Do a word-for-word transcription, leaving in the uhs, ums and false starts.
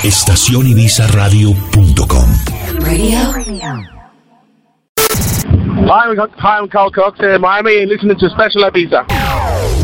estación ibiza radio punto com. Radio. Hi, I'm, hi, I'm Carl Cox in Miami and listening to Special Ibiza.